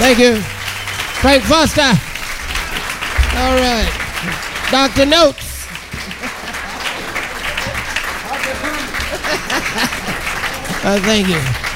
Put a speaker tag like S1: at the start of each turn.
S1: Thank you. Frank Foster. All right. Dr. Notes. Thank you.